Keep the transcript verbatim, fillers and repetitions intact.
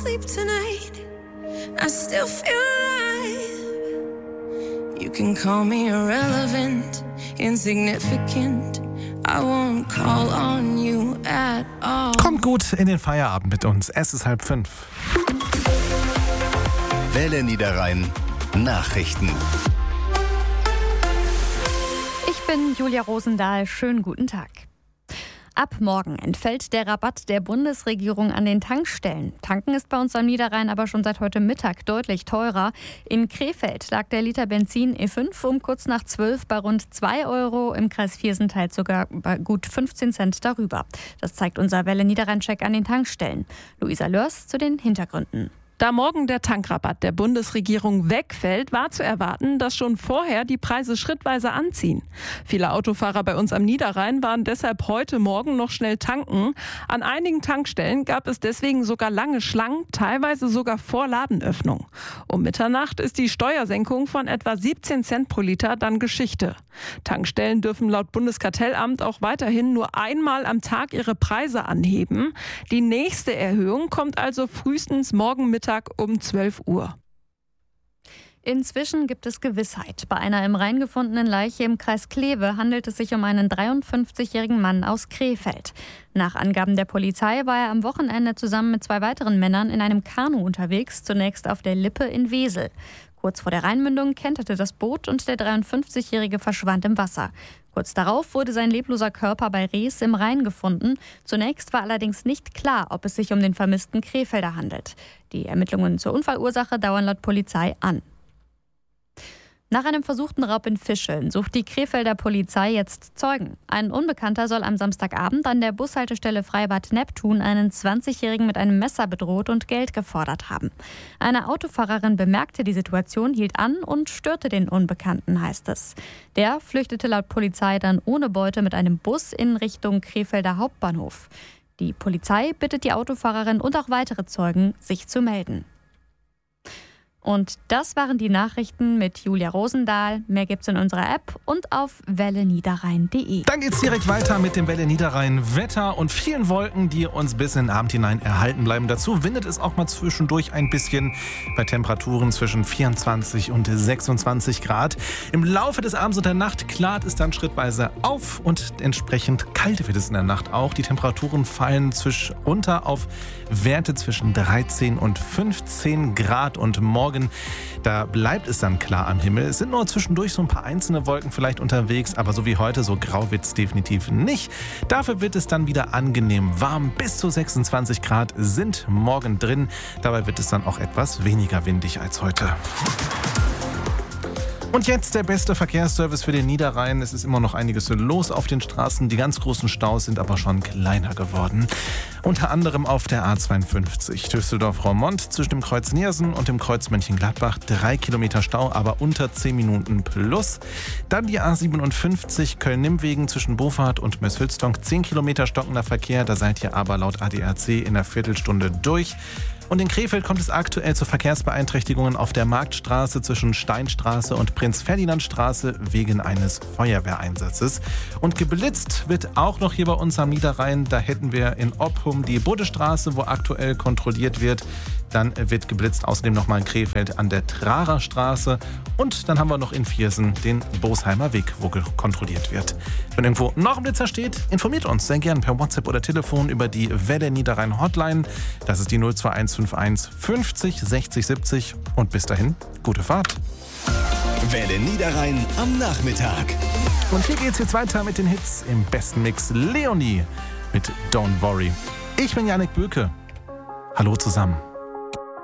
sleep tonight, I still feel alive. You can call me irrelevant, insignificant, I won't call on you at all. Kommt gut in den Feierabend mit uns. Es ist halb fünf. Welle Niederrhein Nachrichten. Ich bin Julia Rosendahl. Schönen guten Tag. Ab morgen entfällt der Rabatt der Bundesregierung an den Tankstellen. Tanken ist bei uns am Niederrhein aber schon seit heute Mittag deutlich teurer. In Krefeld lag der Liter Benzin E fünf um kurz nach zwölf bei rund zwei Euro. Im Kreis Viersental sogar bei gut fünfzehn Cent darüber. Das zeigt unser Welle Niederrhein-Check an den Tankstellen. Luisa Lörs zu den Hintergründen. Da morgen der Tankrabatt der Bundesregierung wegfällt, war zu erwarten, dass schon vorher die Preise schrittweise anziehen. Viele Autofahrer bei uns am Niederrhein waren deshalb heute Morgen noch schnell tanken. An einigen Tankstellen gab es deswegen sogar lange Schlangen, teilweise sogar vor Ladenöffnung. Um Mitternacht ist die Steuersenkung von etwa siebzehn Cent pro Liter dann Geschichte. Tankstellen dürfen laut Bundeskartellamt auch weiterhin nur einmal am Tag ihre Preise anheben. Die nächste Erhöhung kommt also frühestens morgen Mittag um zwölf Uhr. Inzwischen gibt es Gewissheit. Bei einer im Rhein gefundenen Leiche im Kreis Kleve handelt es sich um einen dreiundfünfzigjährigen Mann aus Krefeld. Nach Angaben der Polizei war er am Wochenende zusammen mit zwei weiteren Männern in einem Kanu unterwegs, zunächst auf der Lippe in Wesel. Kurz vor der Rheinmündung kenterte das Boot und der dreiundfünfzigjährige verschwand im Wasser. Kurz darauf wurde sein lebloser Körper bei Rees im Rhein gefunden. Zunächst war allerdings nicht klar, ob es sich um den vermissten Krefelder handelt. Die Ermittlungen zur Unfallursache dauern laut Polizei an. Nach einem versuchten Raub in Fischeln sucht die Krefelder Polizei jetzt Zeugen. Ein Unbekannter soll am Samstagabend an der Bushaltestelle Freibad Neptun einen zwanzigjährigen mit einem Messer bedroht und Geld gefordert haben. Eine Autofahrerin bemerkte die Situation, hielt an und störte den Unbekannten, heißt es. Der flüchtete laut Polizei dann ohne Beute mit einem Bus in Richtung Krefelder Hauptbahnhof. Die Polizei bittet die Autofahrerin und auch weitere Zeugen, sich zu melden. Und das waren die Nachrichten mit Julia Rosendahl. Mehr gibt's in unserer App und auf welle niederrhein punkt de. Dann geht's direkt weiter mit dem Welle Niederrhein Wetter und vielen Wolken, die uns bis in den Abend hinein erhalten bleiben. Dazu windet es auch mal zwischendurch ein bisschen bei Temperaturen zwischen vierundzwanzig und sechsundzwanzig Grad. Im Laufe des Abends und der Nacht klart es dann schrittweise auf und entsprechend kalt wird es in der Nacht auch. Die Temperaturen fallen zwisch runter auf Werte zwischen dreizehn und fünfzehn Grad und morgen da bleibt es dann klar am Himmel. Es sind nur zwischendurch so ein paar einzelne Wolken vielleicht unterwegs, aber so wie heute, so grau wird es definitiv nicht. Dafür wird es dann wieder angenehm warm. Bis zu sechsundzwanzig Grad sind morgen drin. Dabei wird es dann auch etwas weniger windig als heute. Und jetzt der beste Verkehrsservice für den Niederrhein. Es ist immer noch einiges los auf den Straßen. Die ganz großen Staus sind aber schon kleiner geworden. Unter anderem auf der A zweiundfünfzig Düsseldorf-Roermond zwischen dem Kreuz Neersen und dem Kreuz Mönchengladbach. Drei Kilometer Stau, aber unter zehn Minuten plus. Dann die A siebenundfünfzig Köln-Nimwegen zwischen Bofahrt und Möshülstonk. Zehn Kilometer stockender Verkehr. Da seid ihr aber laut A D A C in einer Viertelstunde durch. Und in Krefeld kommt es aktuell zu Verkehrsbeeinträchtigungen auf der Marktstraße zwischen Steinstraße und Prinz-Ferdinand-Straße wegen eines Feuerwehreinsatzes. Und geblitzt wird auch noch hier bei uns am Niederrhein. Da hätten wir in Oppum die Buddestraße, wo aktuell kontrolliert wird. Dann wird geblitzt außerdem nochmal in Krefeld an der Trarer Straße. Und dann haben wir noch in Viersen den Bosheimer Weg, wo kontrolliert wird. Wenn irgendwo noch ein Blitzer steht, informiert uns sehr gern per WhatsApp oder Telefon über die Welle Niederrhein Hotline. Das ist die null zwei eins fünf eins fünfzig sechzig siebzig. Und bis dahin, gute Fahrt. Welle Niederrhein am Nachmittag. Und hier geht's jetzt weiter mit den Hits im besten Mix. Leonie mit Don't Worry. Ich bin Janik Böke. Hallo zusammen.